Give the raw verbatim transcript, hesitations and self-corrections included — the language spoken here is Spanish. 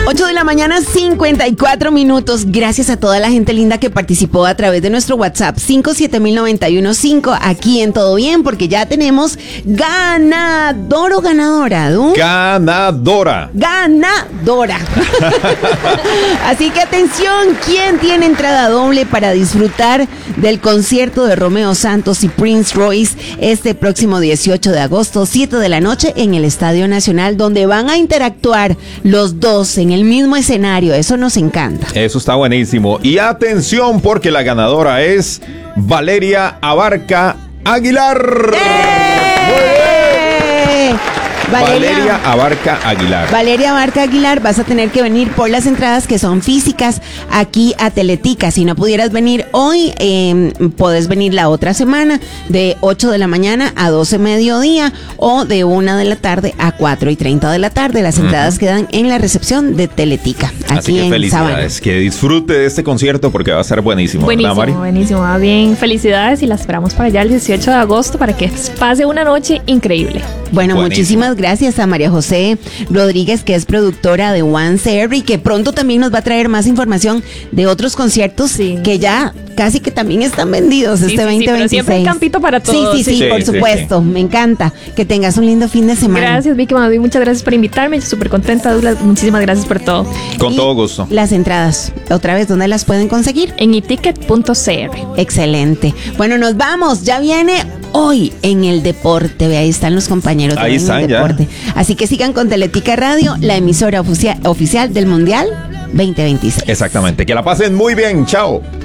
ocho de la mañana, cincuenta y cuatro minutos. Gracias a toda la gente linda que participó a través de nuestro WhatsApp cinco siete mil nueve uno cinco aquí en Todo Bien, porque ya tenemos ganador o ganadora, ¿no? Ganadora. Ganadora. Así que atención, ¿quién tiene entrada doble para disfrutar del concierto de Romeo Santos y Prince Royce este próximo dieciocho de agosto, siete de la noche en el Estadio Nacional, donde van a interactuar los dos en el mismo escenario? Eso nos encanta. Eso está buenísimo. Y atención, porque la ganadora es Valeria Abarca Aguilar. ¡Eh! Muy bien. Valeria, Valeria Abarca Aguilar. Valeria Abarca Aguilar, vas a tener que venir por las entradas que son físicas aquí a Teletica. Si no pudieras venir hoy, eh, puedes venir la otra semana de ocho de la mañana a doce mediodía o de una de la tarde a cuatro y treinta de la tarde. Las entradas uh-huh. quedan en la recepción de Teletica, aquí Así que en felicidades, Sabana. que disfrute de este concierto porque va a ser buenísimo. Buenísimo, ¿verdad, Mari? buenísimo, va bien. Felicidades y la esperamos para allá el dieciocho de agosto para que pase una noche increíble. Bueno, Buenísimo. Muchísimas gracias a María José Rodríguez, que es productora de One Series, que pronto también nos va a traer más información de otros conciertos sí. que ya casi que también están vendidos sí, este sí, veinte veintiséis. Pero siempre hay campito para todos. Sí, sí, sí, sí, por sí, supuesto. sí. Me encanta. Que tengas un lindo fin de semana. Gracias, Vicky Manaví, muchas gracias por invitarme. Súper contenta, Douglas. Muchísimas gracias por todo. Con y todo gusto. Las entradas, otra vez, ¿dónde las pueden conseguir? En iticket punto c r. Excelente. Bueno, nos vamos. Ya viene hoy en el deporte. Ve, ahí están los compañeros. Ahí en están el ya. deporte. Así que sigan con Teletica Radio, la emisora oficia- oficial del Mundial veinte veintiséis. Exactamente. Que la pasen muy bien. Chao.